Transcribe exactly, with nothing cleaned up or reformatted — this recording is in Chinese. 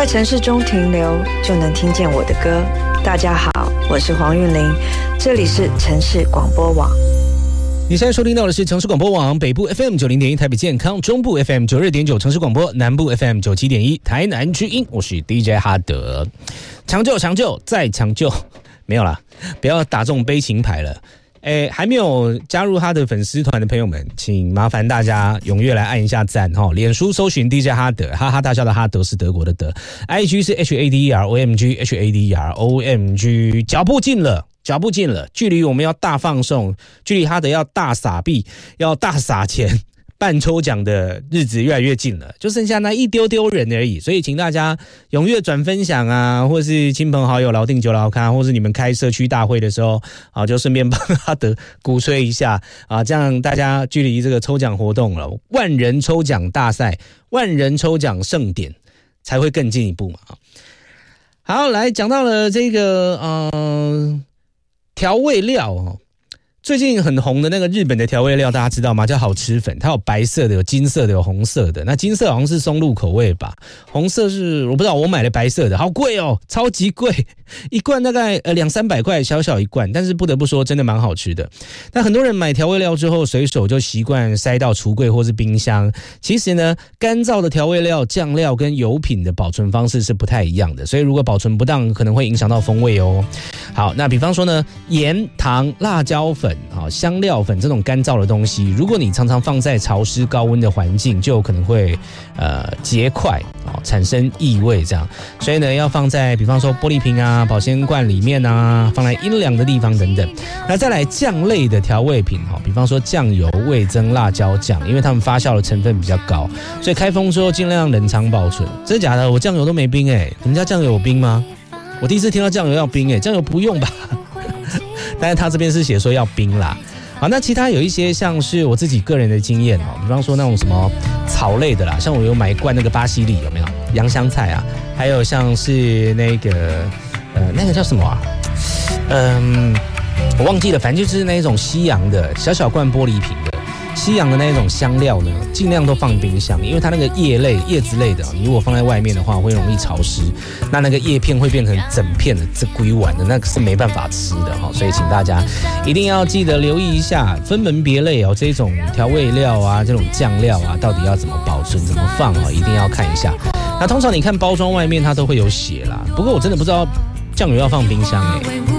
在城市中停留，就能听见我的歌。大家好，我是黄韵玲，这里是城市广播网。 你现在收听到的是城市广播网北部 F M 九零点一台北健康，中部 F M 九二点九城市广播，南部 F M 九七点一台南之音。我是 D J 哈德，抢救抢救再抢救，没有啦，不要打中悲情牌了。诶，还没有加入他的粉丝团的朋友们，请麻烦大家踊跃来按一下赞哈！脸书搜寻 D J 哈德，哈哈大笑的哈德是德国的德 ，I G 是 H A D E R O M G H A D E R O M G， 脚步近了。脚步近了，距离我们要大放送，距离哈德要大撒币，要大撒钱，办抽奖的日子越来越近了，就剩下那一丢丢人而已。所以请大家踊跃转分享啊，或是亲朋好友老定酒老看，或是你们开社区大会的时候啊，就顺便帮哈德鼓吹一下啊，这样大家距离这个抽奖活动了，万人抽奖大赛、万人抽奖盛典才会更进一步嘛。好，来讲到了这个呃。调味料哦，最近很红的那个日本的调味料，大家知道吗？叫好吃粉，它有白色的、有金色的、有红色的。那金色好像是松露口味吧，红色是我不知道，我买了白色的，好贵哦，超级贵，一罐大概呃两三百块，小小一罐，但是不得不说，真的蛮好吃的。那很多人买调味料之后，随手就习惯塞到橱柜或是冰箱。其实呢，干燥的调味料、酱料跟油品的保存方式是不太一样的，所以如果保存不当，可能会影响到风味哦。好，那比方说呢，盐、糖、辣椒粉、香料粉这种干燥的东西，如果你常常放在潮湿高温的环境，就有可能会呃结块、哦、产生异味这样。所以呢，要放在比方说玻璃瓶啊、保鲜罐里面啊，放在阴凉的地方等等。那再来酱类的调味品，比方说酱油、味增、辣椒酱，因为它们发酵的成分比较高，所以开封之后尽量冷藏保存。真的假的？我酱油都没冰哎，你们家酱油有冰吗？我第一次听到酱油要冰哎，酱油不用吧？但是他这边是写说要冰啦。好，那其他有一些像是我自己个人的经验哦，比方说那种什么草类的啦，像我有买一罐那个巴西利，有没有？洋香菜啊，还有像是那个呃那个叫什么啊？嗯，我忘记了，反正就是那一种西洋的小小罐玻璃瓶的。西洋的那一种香料呢，尽量都放冰箱，因为它那个叶类、叶子类的，你如果放在外面的话，会容易潮湿，那那个叶片会变成整片的，这归碗的，那个是没办法吃的哈。所以请大家一定要记得留意一下，分门别类哦，这种调味料啊，这种酱料啊，到底要怎么保存、怎么放哦，一定要看一下。那通常你看包装外面它都会有写啦，不过我真的不知道酱油要放冰箱哎、欸。